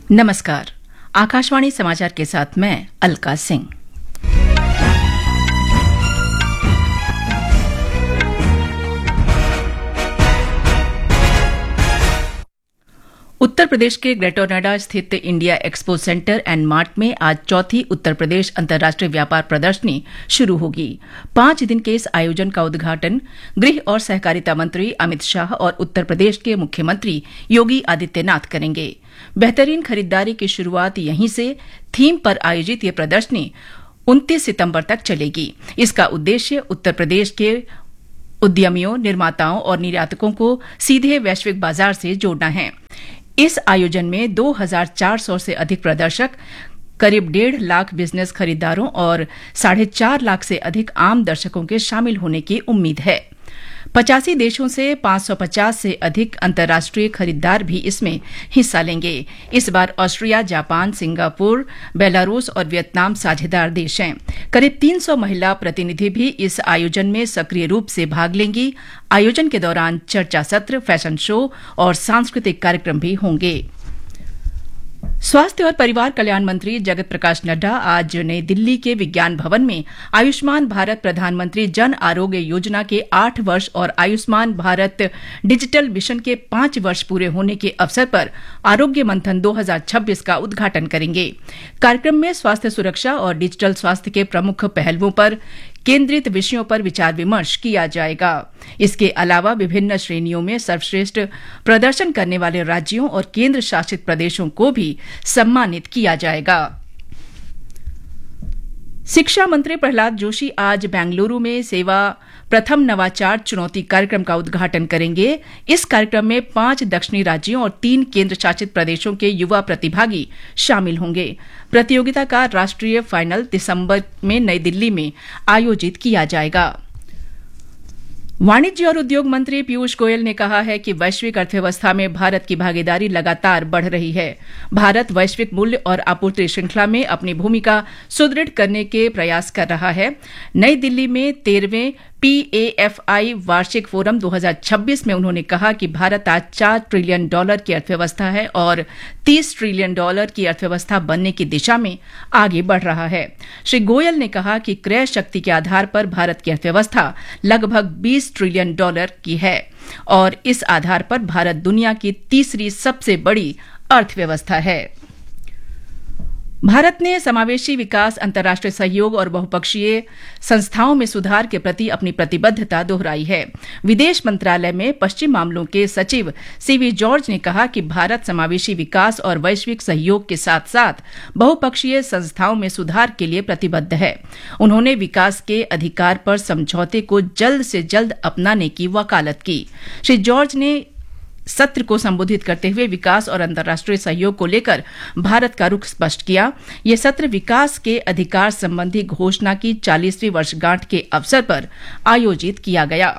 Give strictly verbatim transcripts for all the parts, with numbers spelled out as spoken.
नमस्कार। आकाशवाणी समाचार के साथ मैं अलका सिंह। उत्तर प्रदेश के ग्रेटर नोएडा स्थित India expo centre and mart में आज चौथी उत्तर प्रदेश अंतर्राष्ट्रीय व्यापार प्रदर्शनी शुरू होगी। पांच दिन के इस आयोजन का उद्घाटन गृह और सहकारिता मंत्री अमित शाह और उत्तर प्रदेश के मुख्यमंत्री योगी आदित्यनाथ करेंगे। बेहतरीन खरीदारी की शुरुआत यहीं से थीम पर आयोजित ये प्रदर्शनी उनतीस सितंबर तक चलेगी। इसका उद्देश्य उत्तर प्रदेश के उद्यमियों, निर्माताओं और निर्यातकों को सीधे वैश्विक बाजार से जोड़ना है। इस आयोजन में दो हज़ार चार सौ से अधिक प्रदर्शक, करीब डेढ़ लाख बिजनेस खरीदारों और साढ़े चार लाख से अधिक आम दर्शकों के शामिल होने की उम्मीद है। पचासी देशों से पांच सौ पचास से अधिक अंतर्राष्ट्रीय खरीदार भी इसमें हिस्सा लेंगे। इस बार ऑस्ट्रिया, जापान, सिंगापुर, बेलारूस और वियतनाम साझेदार देश हैं। करीब तीन सौ महिला प्रतिनिधि भी इस आयोजन में सक्रिय रूप से भाग लेंगी। आयोजन के दौरान चर्चा सत्र, फैशन शो और सांस्कृतिक कार्यक्रम भी होंगे। स्वास्थ्य और परिवार कल्याण मंत्री जगत प्रकाश नड्डा आज नई दिल्ली के विज्ञान भवन में आयुष्मान भारत प्रधानमंत्री जन आरोग्य योजना के आठ वर्ष और आयुष्मान भारत डिजिटल मिशन के पांच वर्ष पूरे होने के अवसर पर आरोग्य मंथन दो हज़ार छब्बीस का उद्घाटन करेंगे। कार्यक्रम में स्वास्थ्य सुरक्षा और डिजिटल स्वास्थ्य के प्रमुख पहलुओं पर केंद्रित विषयों पर विचार विमर्श किया जाएगा। इसके अलावा विभिन्न श्रेणियों में सर्वश्रेष्ठ प्रदर्शन करने वाले राज्यों और केंद्र शासित प्रदेशों को भी सम्मानित किया जाएगा। शिक्षा मंत्री प्रहलाद जोशी आज बेंगलुरु में सेवा प्रथम नवाचार चुनौती कार्यक्रम का उद्घाटन करेंगे। इस कार्यक्रम में पांच दक्षिणी राज्यों और तीन केंद्र शासित प्रदेशों के युवा प्रतिभागी शामिल होंगे। प्रतियोगिता का राष्ट्रीय फाइनल दिसंबर में नई दिल्ली में आयोजित किया जाएगा। वाणिज्य और उद्योग मंत्री पीयूष गोयल ने कहा है कि वैश्विक अर्थव्यवस्था में भारत की भागीदारी लगातार बढ़ रही है। भारत वैश्विक मूल्य और आपूर्ति श्रृंखला में अपनी भूमिका सुदृढ़ करने के प्रयास कर रहा है। नई दिल्ली में तेरहवें पी ए एफ आई वार्षिक फोरम दो हज़ार छब्बीस में उन्होंने कहा कि भारत आज चार ट्रिलियन डॉलर की अर्थव्यवस्था है और तीस ट्रिलियन डॉलर की अर्थव्यवस्था बनने की दिशा में आगे बढ़ रहा है। श्री गोयल ने कहा कि क्रय शक्ति के आधार पर भारत की अर्थव्यवस्था लगभग बीस ट्रिलियन डॉलर की है और इस आधार पर भारत दुनिया की तीसरी सबसे बड़ी अर्थव्यवस्था है। भारत ने समावेशी विकास, अंतर्राष्ट्रीय सहयोग और बहुपक्षीय संस्थाओं में सुधार के प्रति अपनी प्रतिबद्धता दोहराई है। विदेश मंत्रालय में पश्चिम मामलों के सचिव सीवी जॉर्ज ने कहा कि भारत समावेशी विकास और वैश्विक सहयोग के साथ साथ बहुपक्षीय संस्थाओं में सुधार के लिए प्रतिबद्ध है। उन्होंने विकास के अधिकार पर समझौते को जल्द से जल्द अपनाने की वकालत की। श्री जॉर्ज ने सत्र को संबोधित करते हुए विकास और अंतर्राष्ट्रीय सहयोग को लेकर भारत का रुख स्पष्ट किया। यह सत्र विकास के अधिकार संबंधी घोषणा की चालीसवीं वर्षगांठ के अवसर पर आयोजित किया गया।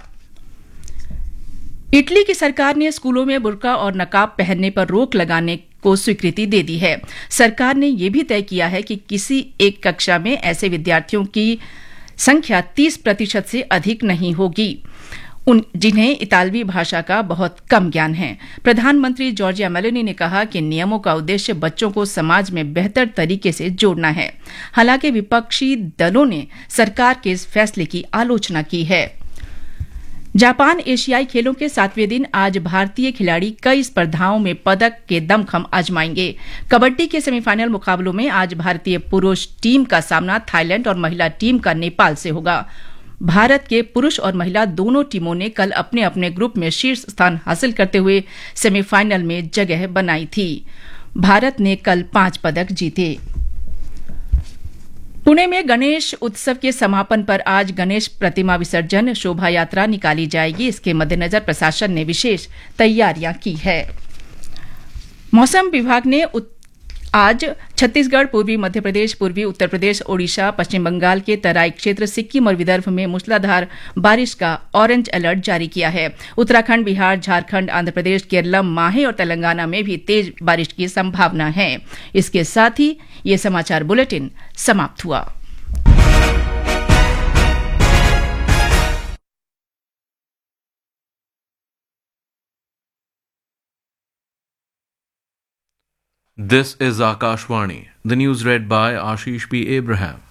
इटली की सरकार ने स्कूलों में बुर्का और नकाब पहनने पर रोक लगाने को स्वीकृति दे दी है। सरकार ने यह भी तय किया है कि किसी एक कक्षा में ऐसे विद्यार्थियों की संख्या तीस प्रतिशत से अधिक नहीं होगी उन जिन्हें इतालवी भाषा का बहुत कम ज्ञान है। प्रधानमंत्री जॉर्जिया मेलोनी ने कहा कि नियमों का उद्देश्य बच्चों को समाज में बेहतर तरीके से जोड़ना है। हालांकि विपक्षी दलों ने सरकार के इस फैसले की आलोचना की है। जापान एशियाई खेलों के सातवें दिन आज भारतीय खिलाड़ी कई स्पर्धाओं में पदक के दमखम आजमाएंगे। कबड्डी के सेमीफाइनल मुकाबलों में आज भारतीय पुरुष टीम का सामना थाईलैंड और महिला टीम का नेपाल से होगा। भारत के पुरुष और महिला दोनों टीमों ने कल अपने अपने ग्रुप में शीर्ष स्थान हासिल करते हुए सेमीफाइनल में जगह बनाई थी। भारत ने कल पांच पदक जीते। पुणे में गणेश उत्सव के समापन पर आज गणेश प्रतिमा विसर्जन शोभा यात्रा निकाली जाएगी। इसके मद्देनजर प्रशासन ने विशेष तैयारियां की है। मौसम विभाग ने आज छत्तीसगढ़, पूर्वी मध्य प्रदेश, पूर्वी उत्तर प्रदेश, ओडिशा, पश्चिम बंगाल के तराई क्षेत्र, सिक्किम और विदर्भ में मूसलाधार बारिश का ऑरेंज अलर्ट जारी किया है। उत्तराखंड, बिहार, झारखंड, आंध्र प्रदेश, केरलम, माहे और तेलंगाना में भी तेज बारिश की संभावना है। इसके साथ ही ये समाचार बुलेटिन समाप्त हुआ। This is Akashvani. The news read by Ashish P. Abraham.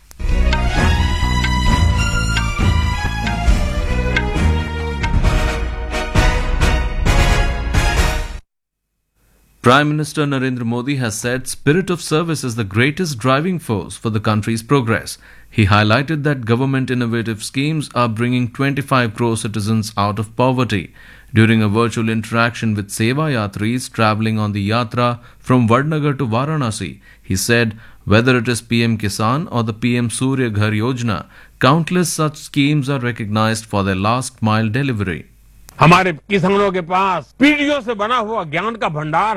Prime Minister Narendra Modi has said spirit of service is the greatest driving force for the country's progress. He highlighted that government innovative schemes are bringing twenty-five crore citizens out of poverty. During a virtual interaction with Seva Yatris travelling on the Yatra from Vadnagar to Varanasi, he said whether it is P M Kisan or the P M Surya Ghar Yojana, countless such schemes are recognized for their last mile delivery. हमारे किसानों के पास पीढ़ियों से बना हुआ ज्ञान का भंडार